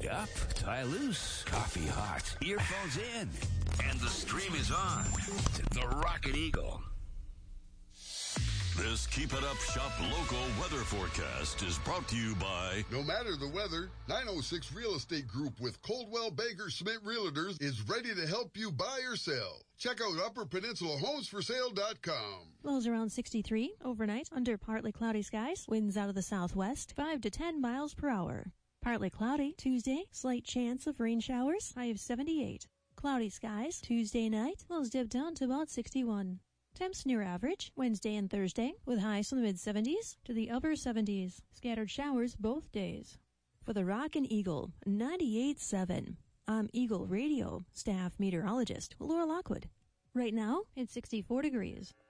up, tie loose, coffee hot, earphones in, and the stream is on to the Rocket Eagle. This Keep It Up Shop local weather forecast is brought to you by... No matter the weather, 906 Real Estate Group with Coldwell Banker Schmidt Realtors is ready to help you buy or sell. Check out UpperPeninsulaHomesForSale.com. Lows around 63 overnight under partly cloudy skies. Winds out of the southwest, 5 to 10 miles per hour. Partly cloudy Tuesday, slight chance of rain showers, high of 78. Cloudy skies Tuesday night, lows dip down to about 61. Temps near average Wednesday and Thursday, with highs from the mid-70s to the upper 70s. Scattered showers both days. For the Rockin' Eagle 98.7, I'm Eagle Radio staff meteorologist Laura Lockwood. Right now, it's 64 degrees.